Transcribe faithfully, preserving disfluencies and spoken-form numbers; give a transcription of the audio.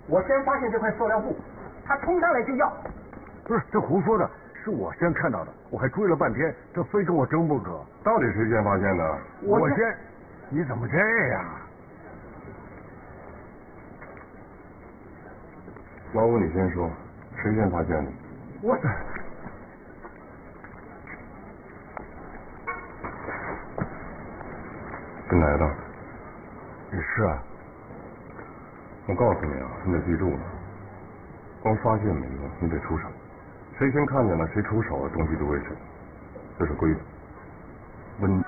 我先发现这块塑料布，他冲上来就要。 不是，这胡说的，是我先看到的，我还追了半天，这非跟我争不可。 到底谁先发现的？ 我先。你怎么这样？ 老五，你先说，谁先发现的？ 我。 新来的。 也是啊。 我告诉你啊，你得记住了，光发现没用，你得出手。谁先看见了，谁出手，东西就为谁，这是规矩。温